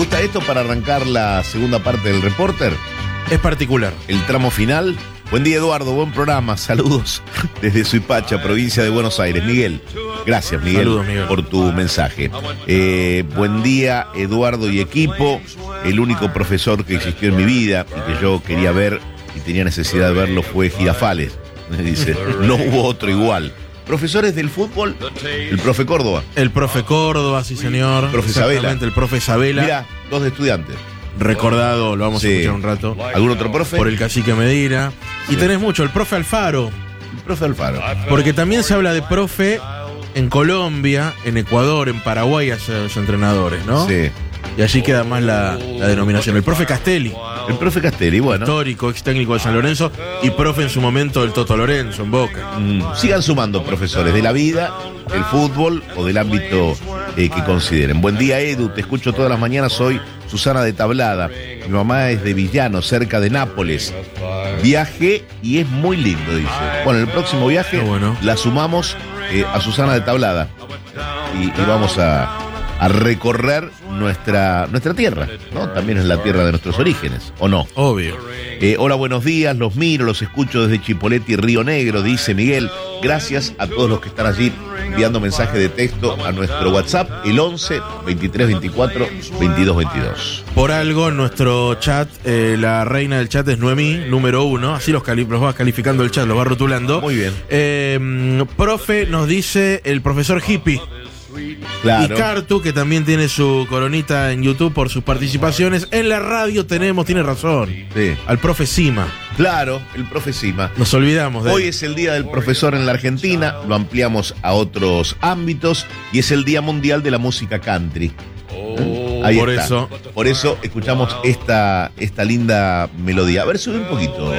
gusta esto para arrancar la segunda parte del Reporter? Es particular. El tramo final. Buen día, Eduardo, buen programa. Saludos desde Suipacha, provincia de Buenos Aires. Miguel, gracias, Miguel, saludos, Miguel, por tu mensaje. Buen día, Eduardo y equipo. El único profesor que existió en mi vida y que yo quería ver y tenía necesidad de verlo fue Girafales. Me dice, no hubo otro igual. Profesores del fútbol, el profe Córdoba. El profe Córdoba, sí señor. Profe Sabela. El profe Sabela. Mira, 2 estudiantes. Recordado, lo vamos a escuchar un rato. ¿Algún otro profe? Por el cacique Medina. Sí. Y tenés mucho, el profe Alfaro. El profe Alfaro. Porque también se habla de profe en Colombia, en Ecuador, en Paraguay, hacia los entrenadores, ¿no? Sí. Y allí queda más la denominación. El profe Castelli. El profe Castelli, bueno. Histórico, ex técnico de San Lorenzo y profe en su momento del Toto Lorenzo en Boca. Sigan sumando profesores de la vida, del fútbol o del ámbito que consideren. Buen día, Edu, te escucho todas las mañanas, soy Susana de Tablada. Mi mamá es de Villano, cerca de Nápoles. Viaje y es muy lindo, dice. Bueno, en el próximo viaje la sumamos a Susana de Tablada y vamos a recorrer nuestra tierra, ¿no? También es la tierra de nuestros orígenes, ¿o no? Obvio. Hola, buenos días, los miro, los escucho desde Chipoleti y Río Negro, dice Miguel. Gracias a todos los que están allí enviando mensajes de texto a nuestro WhatsApp, el 11 23 24 22 22. Por algo, en nuestro chat, la reina del chat es Noemí, número 1, así los va calificando el chat, los va rotulando. Muy bien. Profe, nos dice el profesor Hippie. Claro. Y Cartu, que también tiene su coronita en YouTube por sus participaciones. En la radio tiene razón. Sí. Al profe Sima. Claro, el profe Sima. Nos olvidamos de Hoy él. es el Día del Profesor en la Argentina, lo ampliamos a otros ámbitos y es el Día Mundial de la Música Country. Ahí por está. eso. Por eso escuchamos esta linda melodía. A ver, sube un poquito.